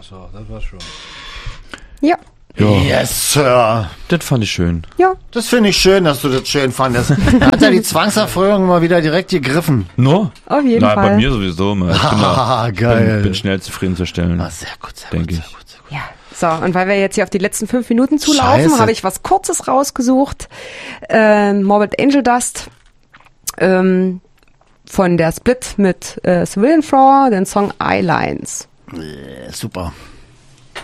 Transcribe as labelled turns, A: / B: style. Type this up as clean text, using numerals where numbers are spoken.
A: so, das war schon.
B: Ja.
C: Ja,
A: Yes, Sir.
C: das fand ich schön.
B: Ja.
A: Das finde ich schön, dass du das schön fandest. Da hat er die Zwangserfreuung mal wieder direkt gegriffen.
C: No?
B: Auf jeden
C: Nein,
B: Fall.
C: bei mir sowieso immer. Ich
A: Geil.
C: bin schnell zufriedenzustellen.
A: Ah, sehr gut, sehr
C: Denke
A: gut,
C: ich.
A: sehr gut, sehr gut.
B: Ja. So, und weil wir jetzt hier auf die letzten 5 Minuten zulaufen,
A: Scheiße.
B: habe ich was Kurzes rausgesucht. Morbid Angel Dust von der Split mit Civilian Thrower, den Song Eyelines.
A: Super.